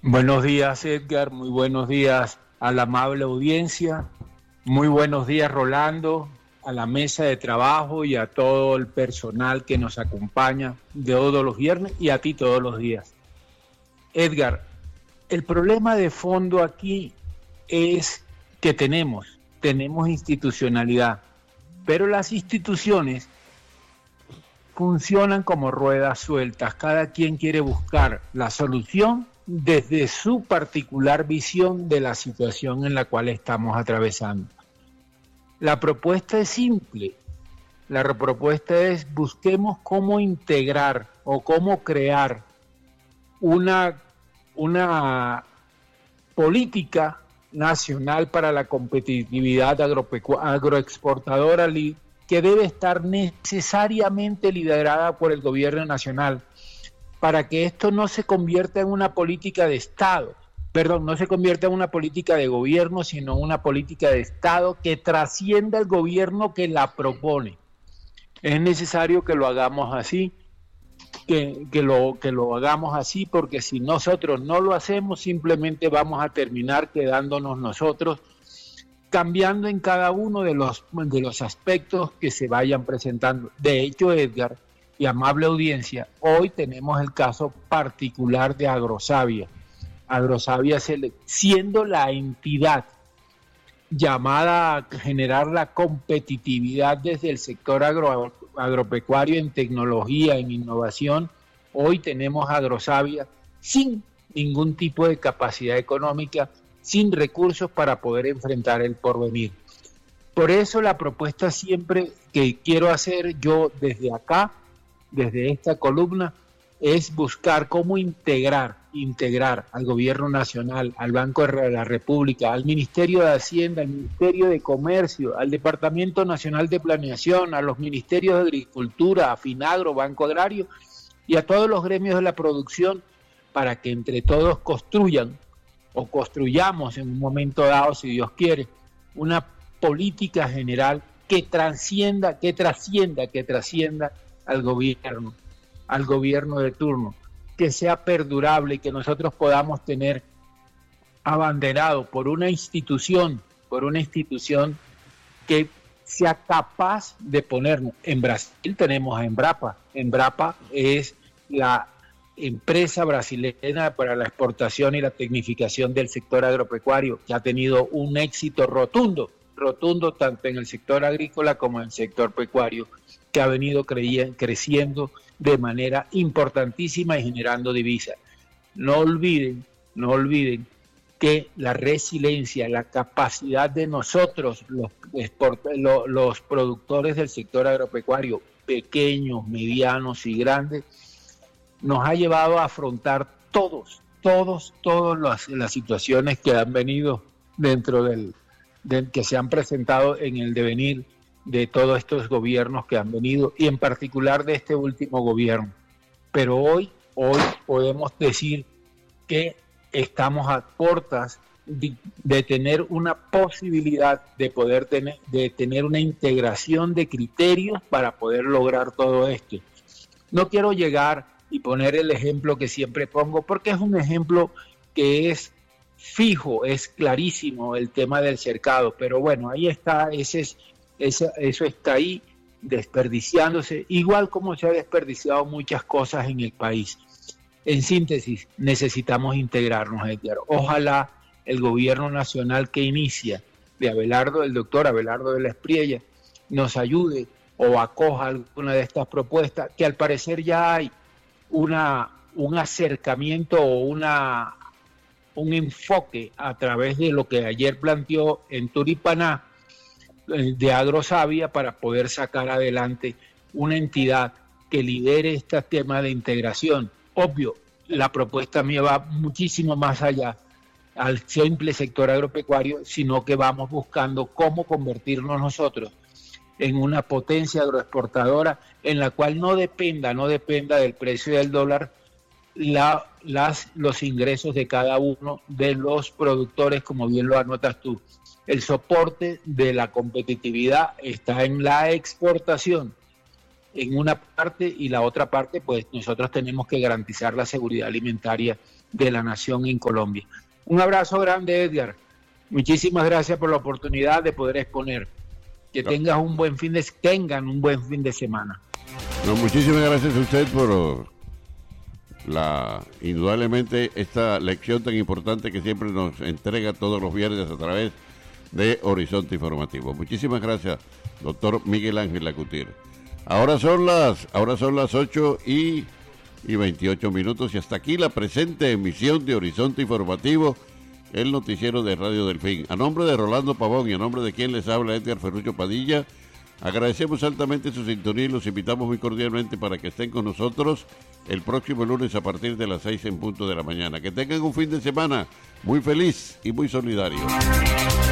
Buenos días, Edgar, muy buenos días a la amable audiencia, muy buenos días, Rolando, a la mesa de trabajo y a todo el personal que nos acompaña de todos los viernes y a ti todos los días. Edgar, el problema de fondo aquí es que tenemos institucionalidad, pero las instituciones funcionan como ruedas sueltas, cada quien quiere buscar la solución desde su particular visión de la situación en la cual estamos atravesando. La propuesta es simple, la propuesta es busquemos cómo integrar o cómo crear una política nacional para la competitividad agroexportadora que debe estar necesariamente liderada por el gobierno nacional, para que esto no se convierta en una política de Estado, no se convierta en una política de gobierno, sino una política de Estado que trascienda el gobierno que la propone. Es necesario que lo hagamos así, que lo hagamos así, porque si nosotros no lo hacemos, simplemente vamos a terminar quedándonos nosotros cambiando en cada uno de los aspectos que se vayan presentando. De hecho, Edgar y amable audiencia, hoy tenemos el caso particular de Agrosavia. Agrosavia siendo la entidad llamada a generar la competitividad desde el sector agropecuario en tecnología, en innovación. Hoy tenemos Agrosavia sin ningún tipo de capacidad económica, sin recursos para poder enfrentar el porvenir. Por eso la propuesta siempre que quiero hacer yo desde acá, desde esta columna, es buscar cómo integrar al gobierno nacional, al Banco de la República, al Ministerio de Hacienda, al Ministerio de Comercio, al Departamento Nacional de Planeación, a los Ministerios de Agricultura, a Finagro, Banco Agrario y a todos los gremios de la producción, para que entre todos construyamos en un momento dado, si Dios quiere, una política general que trascienda al gobierno de turno, que sea perdurable y que nosotros podamos tener abanderado por una institución que sea capaz de ponernos. En Brasil tenemos a Embrapa. Embrapa es la empresa brasileña para la exportación y la tecnificación del sector agropecuario, que ha tenido un éxito rotundo tanto en el sector agrícola como en el sector pecuario, que ha venido creciendo de manera importantísima y generando divisas. No olviden que la resiliencia, la capacidad de nosotros, los productores del sector agropecuario, pequeños, medianos y grandes, nos ha llevado a afrontar todas las situaciones que han venido que se han presentado en el devenir de todos estos gobiernos que han venido, y en particular de este último gobierno. Pero hoy podemos decir que estamos a puertas de tener una posibilidad de tener una integración de criterios para poder lograr todo esto. No quiero llegar y poner el ejemplo que siempre pongo, porque es un ejemplo que es fijo, es clarísimo, el tema del cercado, pero bueno, ahí está, eso está ahí desperdiciándose, igual como se ha desperdiciado muchas cosas en el país. En síntesis, necesitamos integrarnos, Edgar. Ojalá el gobierno nacional que inicia del doctor Abelardo de la Espriella nos ayude o acoja alguna de estas propuestas, que al parecer ya hay un acercamiento o un enfoque a través de lo que ayer planteó en Turipaná de Agrosavia, para poder sacar adelante una entidad que lidere este tema de integración. Obvio, la propuesta mía va muchísimo más allá al simple sector agropecuario, sino que vamos buscando cómo convertirnos nosotros en una potencia agroexportadora en la cual no dependa del precio del dólar los ingresos de cada uno de los productores, como bien lo anotas tú. El soporte de la competitividad está en la exportación, en una parte, y la otra parte, pues nosotros tenemos que garantizar la seguridad alimentaria de la nación en Colombia. Un abrazo grande, Edgar. Muchísimas gracias por la oportunidad de poder exponer. Que tengan un buen fin de semana. No, muchísimas gracias a usted por indudablemente esta lección tan importante que siempre nos entrega todos los viernes a través de Horizonte Informativo. Muchísimas gracias, doctor Miguel Ángel Lacutir. Ahora son las 8:28 y hasta aquí la presente emisión de Horizonte Informativo, el noticiero de Radio Delfín. A nombre de Rolando Pavón y a nombre de quien les habla, Edgar Ferrucho Padilla, agradecemos altamente su sintonía y los invitamos muy cordialmente para que estén con nosotros el próximo lunes a partir de las 6 en punto de la mañana. Que tengan un fin de semana muy feliz y muy solidario.